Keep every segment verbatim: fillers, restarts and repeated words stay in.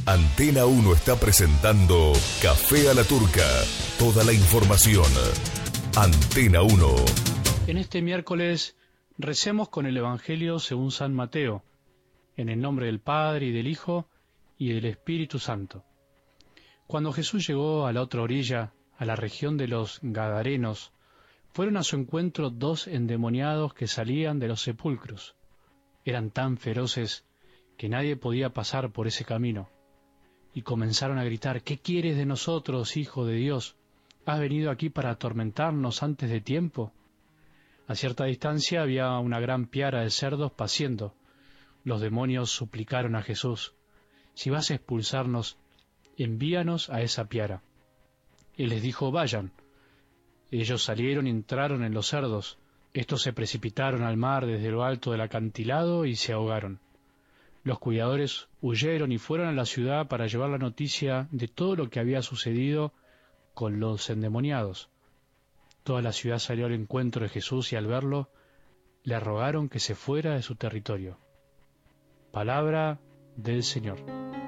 Antena uno está presentando Café a la Turca. Toda la información. Antena uno. En este miércoles recemos con el Evangelio según San Mateo, en el nombre del Padre y del Hijo y del Espíritu Santo. Cuando Jesús llegó a la otra orilla, a la región de los Gadarenos, fueron a su encuentro dos endemoniados que salían de los sepulcros. Eran tan feroces que nadie podía pasar por ese camino. Y comenzaron a gritar: ¿Qué quieres de nosotros, Hijo de Dios? ¿Has venido aquí para atormentarnos antes de tiempo? A cierta distancia había una gran piara de cerdos paciendo. Los demonios suplicaron a Jesús: si vas a expulsarnos, envíanos a esa piara. Él les dijo: vayan. Ellos salieron y entraron en los cerdos. Estos se precipitaron al mar desde lo alto del acantilado y se ahogaron. Los cuidadores huyeron y fueron a la ciudad para llevar la noticia de todo lo que había sucedido con los endemoniados. Toda la ciudad salió al encuentro de Jesús y al verlo, le rogaron que se fuera de su territorio. Palabra del Señor.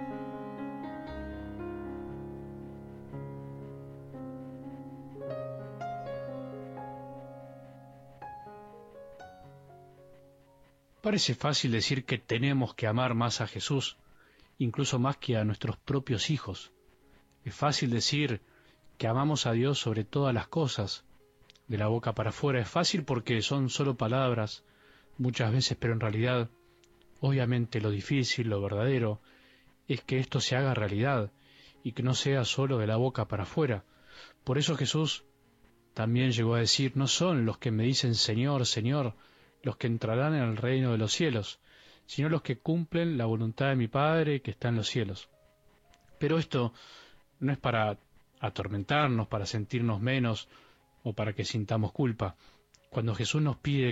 Parece fácil decir que tenemos que amar más a Jesús, incluso más que a nuestros propios hijos. Es fácil decir que amamos a Dios sobre todas las cosas, de la boca para afuera. Es fácil porque son solo palabras, muchas veces, pero en realidad, obviamente lo difícil, lo verdadero, es que esto se haga realidad y que no sea solo de la boca para afuera. Por eso Jesús también llegó a decir: no son los que me dicen Señor, Señor, los que entrarán en el reino de los cielos, sino los que cumplen la voluntad de mi Padre que está en los cielos. Pero esto no es para atormentarnos, para sentirnos menos o para que sintamos culpa. Cuando Jesús nos pide